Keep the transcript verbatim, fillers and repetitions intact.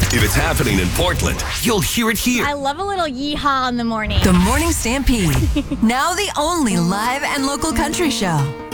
If it's happening in Portland, you'll hear it here. I love a little yeehaw in the morning. The Morning Stampede. Now the only live and local country show.